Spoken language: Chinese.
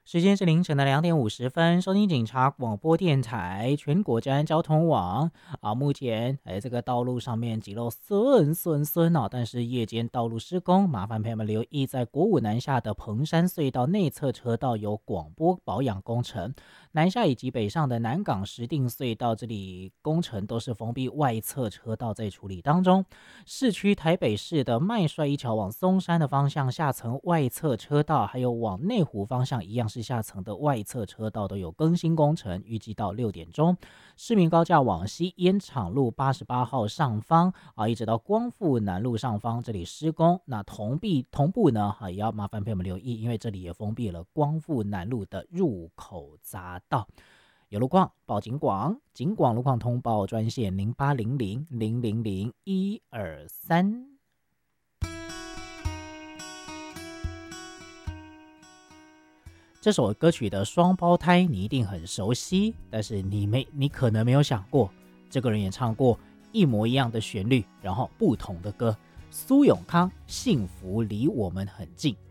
时间是凌晨的2点50分，收听警察广播电台全国治安交通网目前这个道路上面挤漏顺但是夜间道路施工，麻烦朋友们留意，在国五南下的彭山隧道内侧车道有广播保养工程，南下以及北上的南港石碇隧道这里工程都是封闭外侧车道在处理当中。市区台北市的麦帅一桥往松山的方向下层外侧车道，还有往内湖方向一样是下层的外侧车道都有更新工程，预计到6点钟。市民高架往西烟厂路88号上方一直到光复南路上方这里施工，那同步呢也要麻烦朋友们留意，因为这里也封闭了光复南路的入口匝道。有路况报警广路况通报专线0800000123。这首歌曲的双胞胎你一定很熟悉，但是你可能没有想过，这个人也唱过一模一样的旋律，然后不同的歌。苏永康《幸福离我们很近》。